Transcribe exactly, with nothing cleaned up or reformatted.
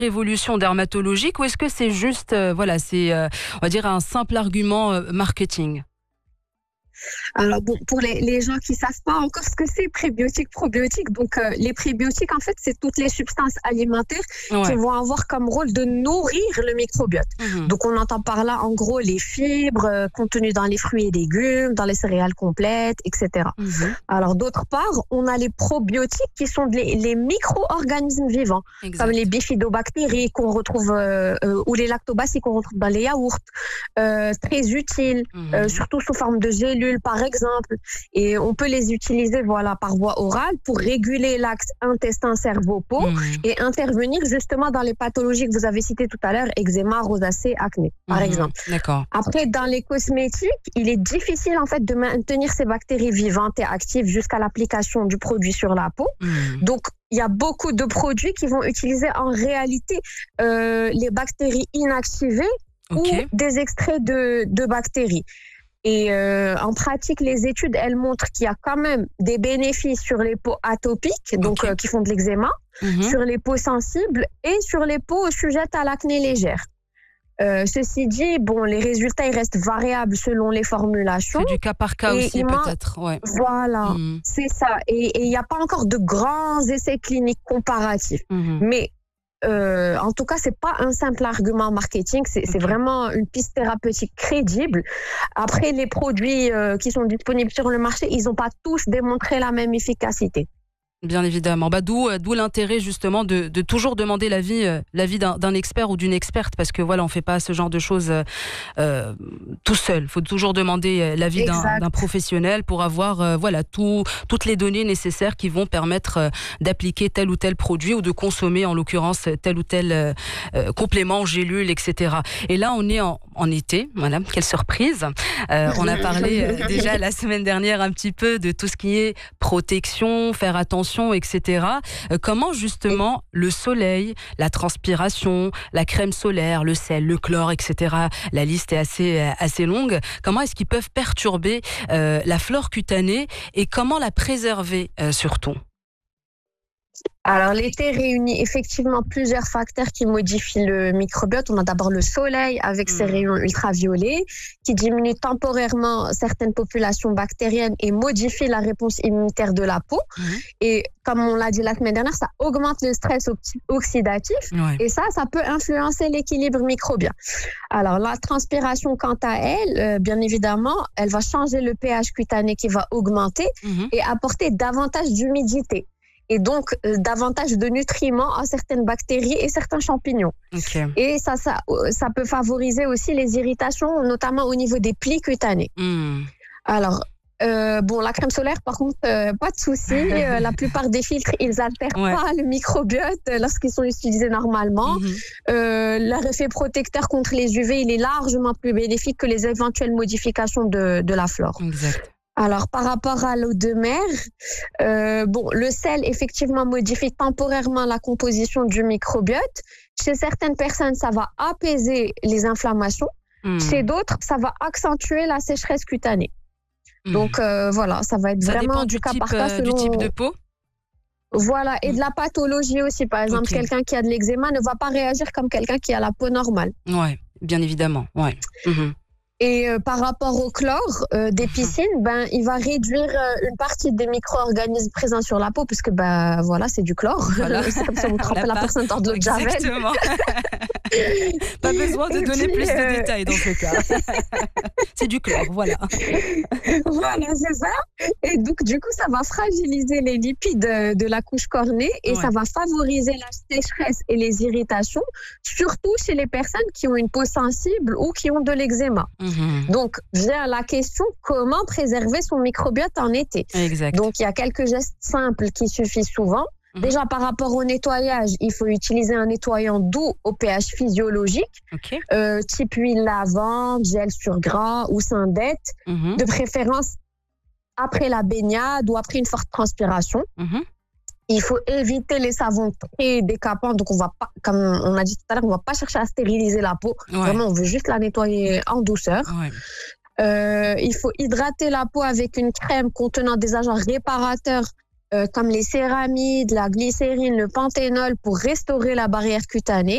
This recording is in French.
évolution dermatologique ou est-ce que c'est juste, euh, voilà, c'est, euh, on va dire, un simple argument euh, marketing? Alors bon, pour les, les gens qui ne savent pas encore ce que c'est prébiotiques, probiotiques, donc euh, les prébiotiques, en fait, c'est toutes les substances alimentaires Ouais. qui vont avoir comme rôle de nourrir le microbiote. Mmh. Donc on entend par là, en gros, les fibres euh, contenues dans les fruits et légumes, dans les céréales complètes, et cetera. Mmh. Alors d'autre part, on a les probiotiques qui sont les, les micro-organismes vivants, Exact. comme les bifidobactéries qu'on retrouve, euh, euh, ou les lactobacilles qu'on retrouve dans les yaourts, euh, très utiles, Mmh. euh, surtout sous forme de gélules, par exemple, et on peut les utiliser voilà, par voie orale pour réguler l'axe intestin-cerveau-peau Mmh. et intervenir justement dans les pathologies que vous avez citées tout à l'heure, eczéma, rosacée, acné, par Mmh. exemple. D'accord. Après, dans les cosmétiques, il est difficile en fait de maintenir ces bactéries vivantes et actives jusqu'à l'application du produit sur la peau. Mmh. Donc, il y a beaucoup de produits qui vont utiliser en réalité euh, les bactéries inactivées Ok. ou des extraits de, de bactéries. Et euh, en pratique, les études, elles montrent qu'il y a quand même des bénéfices sur les peaux atopiques, donc Ok. euh, qui font de l'eczéma, Mmh. sur les peaux sensibles et sur les peaux sujettes à l'acné légère. Euh, ceci dit, bon, les résultats ils restent variables selon les formulations. C'est du cas par cas Et aussi, il man- peut-être. Ouais. Voilà, Mmh. c'est ça. Et il n'y a pas encore de grands essais cliniques comparatifs. Mmh. Mais euh, en tout cas, c'est pas un simple argument marketing, c'est c'est Ok. vraiment une piste thérapeutique crédible. Après, les produits euh, qui sont disponibles sur le marché, ils n'ont pas tous démontré la même efficacité. Bien évidemment. Bah, d'où, euh, d'où l'intérêt justement de, de toujours demander l'avis, euh, l'avis d'un, d'un expert ou d'une experte, parce que voilà, on fait pas ce genre de choses euh, euh, tout seul. Il faut toujours demander euh, l'avis d'un, Exact. d'un professionnel pour avoir euh, voilà tout, toutes les données nécessaires qui vont permettre euh, d'appliquer tel ou tel produit ou de consommer en l'occurrence tel ou tel euh, euh, complément, gélule, et cetera. Et là, on est en, en été. Voilà, quelle surprise. Euh, on a parlé euh, déjà la semaine dernière un petit peu de tout ce qui est protection, faire attention, et cetera. Euh, comment justement le soleil, la transpiration, la crème solaire, le sel, le chlore, et cetera. La liste est assez assez longue. Comment est-ce qu'ils peuvent perturber euh, la flore cutanée et comment la préserver euh, surtout? Alors, l'été réunit effectivement plusieurs facteurs qui modifient le microbiote. On a d'abord le soleil avec ses Mmh. rayons ultraviolets qui diminuent temporairement certaines populations bactériennes et modifient la réponse immunitaire de la peau. Mmh. Et comme on l'a dit la semaine dernière, ça augmente le stress oxy- oxydatif Ouais. et ça, ça peut influencer l'équilibre microbien. Alors, la transpiration, quant à elle, euh, bien évidemment, elle va changer le pH cutané qui va augmenter Mmh. et apporter davantage d'humidité et donc euh, davantage de nutriments à certaines bactéries et certains champignons. Ok. Et ça, ça, euh, ça peut favoriser aussi les irritations, notamment au niveau des plis cutanés. Mmh. Alors, euh, bon, la crème solaire, par contre, euh, pas de souci. Euh, la plupart des filtres, ils n'altèrent Ouais. pas le microbiote euh, lorsqu'ils sont utilisés normalement. Mmh. Euh, leur effet protecteur contre les U V, il est largement plus bénéfique que les éventuelles modifications de, de la flore. Exact. Alors, par rapport à l'eau de mer, euh, bon, le sel, effectivement, modifie temporairement la composition du microbiote. Chez certaines personnes, ça va apaiser les inflammations. Mmh. Chez d'autres, ça va accentuer la sécheresse cutanée. Mmh. Donc, euh, voilà, ça va être ça vraiment dépend du du cas type, par cas euh, selon... du type de peau. Voilà, et de la pathologie aussi. Par exemple, Ok. quelqu'un qui a de l'eczéma ne va pas réagir comme quelqu'un qui a la peau normale. Ouais, bien évidemment. Ouais. Mmh. Et euh, par rapport au chlore euh, des piscines, ben, il va réduire euh, une partie des micro-organismes présents sur la peau, puisque ben, voilà, c'est du chlore. Voilà. C'est comme ça vous trempez La la part- personne dans de l'eau de javel. Exactement. Pas besoin de Et donner puis, plus de euh, détails dans ce cas. C'est du chlore, voilà. Voilà, c'est ça. Et donc, du coup, ça va fragiliser les lipides euh, de la couche cornée et Ouais. ça va favoriser la sécheresse et les irritations, surtout chez les personnes qui ont une peau sensible ou qui ont de l'eczéma. Mhm. Donc, vient la question, comment préserver son microbiote en été? Exact. Donc, il y a quelques gestes simples qui suffisent souvent. Mhm. Déjà, par rapport au nettoyage, il faut utiliser un nettoyant doux au pH physiologique, Ok. euh, type huile lavande, gel sur gras ou syndette, Mhm. de préférence après la baignade ou après une forte transpiration. Mhm. Il faut éviter les savons très décapants. Donc, on va pas, comme on a dit tout à l'heure, on ne va pas chercher à stériliser la peau. Ouais. Vraiment, on veut juste la nettoyer en douceur. Ouais. Euh, il faut hydrater la peau avec une crème contenant des agents réparateurs euh, comme les céramides, la glycérine, le panthénol pour restaurer la barrière cutanée.